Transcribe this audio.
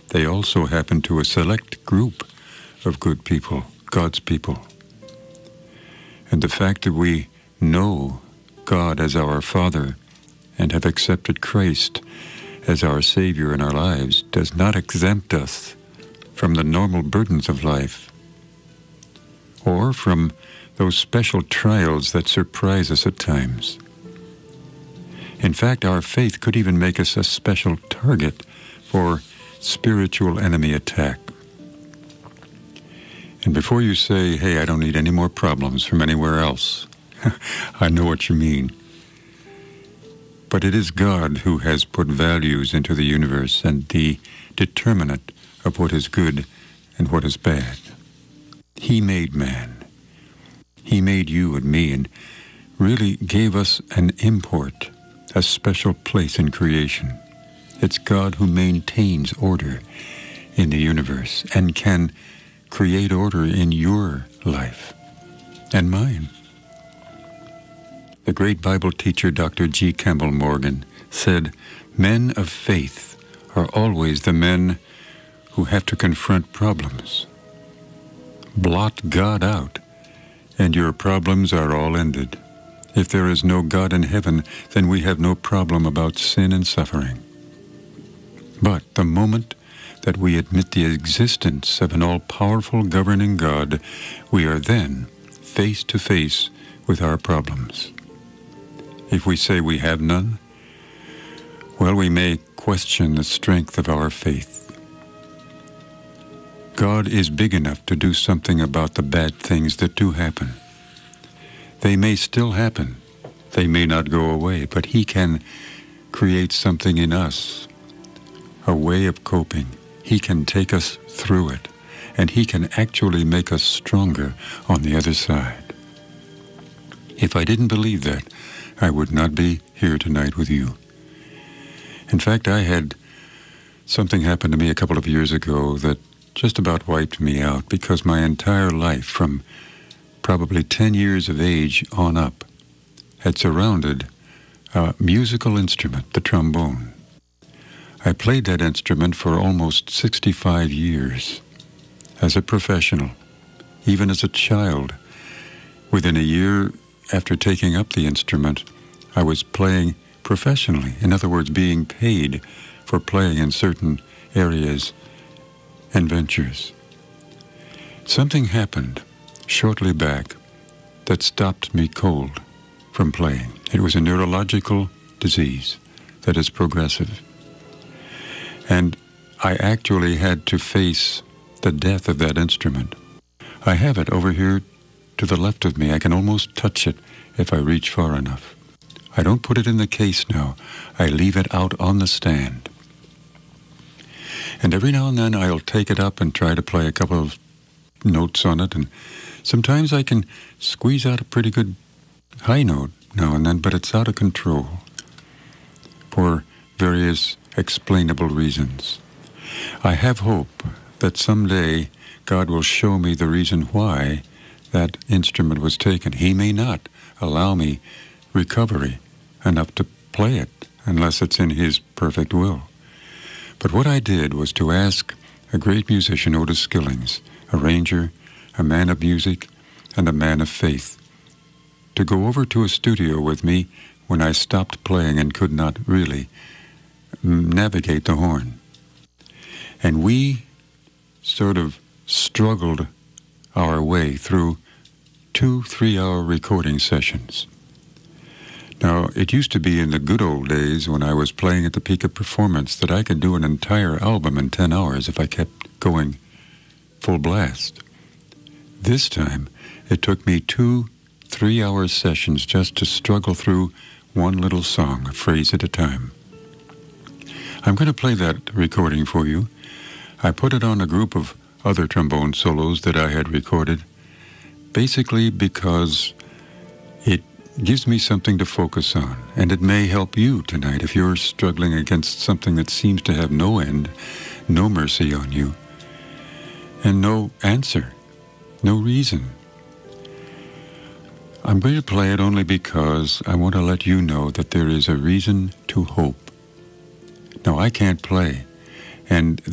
they also happen to a select group of good people, God's people. And the fact that we know God as our Father and have accepted Christ as our Savior in our lives does not exempt us from the normal burdens of life or from those special trials that surprise us at times. In fact, our faith could even make us a special target for spiritual enemy attack. And before you say, hey, I don't need any more problems from anywhere else, I know what you mean. But it is God who has put values into the universe and the determinant of what is good and what is bad. He made man. He made you and me and really gave us an import, a special place in creation. It's God who maintains order in the universe and can create order in your life and mine. The great Bible teacher Dr. G. Campbell Morgan said, men of faith are always the men who have to confront problems. Blot God out, and your problems are all ended. If there is no God in heaven, then we have no problem about sin and suffering. But the moment that we admit the existence of an all-powerful governing God, we are then face to face with our problems. If we say we have none, well, we may question the strength of our faith. God is big enough to do something about the bad things that do happen. They may still happen. They may not go away, but He can create something in us, a way of coping. He can take us through it, and He can actually make us stronger on the other side. If I didn't believe that, I would not be here tonight with you. In fact, I had something happen to me a couple of years ago that just about wiped me out because my entire life, from probably 10 years of age on up, had surrounded a musical instrument, the trombone. I played that instrument for almost 65 years as a professional, even as a child. Within a year after taking up the instrument, I was playing professionally. In other words, being paid for playing in certain areas and ventures. Something happened shortly back that stopped me cold from playing. It was a neurological disease that is progressive. And I actually had to face the death of that instrument. I have it over here to the left of me. I can almost touch it if I reach far enough. I don't put it in the case now. I leave it out on the stand. And every now and then I'll take it up and try to play a couple of notes on it, and sometimes I can squeeze out a pretty good high note now and then, but it's out of control for various explainable reasons. I have hope that someday God will show me the reason why that instrument was taken. He may not allow me recovery enough to play it unless it's in His perfect will. But what I did was to ask a great musician, Otis Skillings, a arranger, a man of music, and a man of faith, to go over to a studio with me when I stopped playing and could not really navigate the horn. And we sort of struggled our way through 2 3-hour recording sessions. Now, it used to be in the good old days when I was playing at the peak of performance that I could do an entire album in 10 hours if I kept going full blast. This time, it took me 2 3-hour sessions just to struggle through one little song, a phrase at a time. I'm going to play that recording for you. I put it on a group of other trombone solos that I had recorded, basically because it gives me something to focus on, and it may help you tonight if you're struggling against something that seems to have no end, no mercy on you, and no answer, no reason. I'm going to play it only because I want to let you know that there is a reason to hope. Now, I can't play, and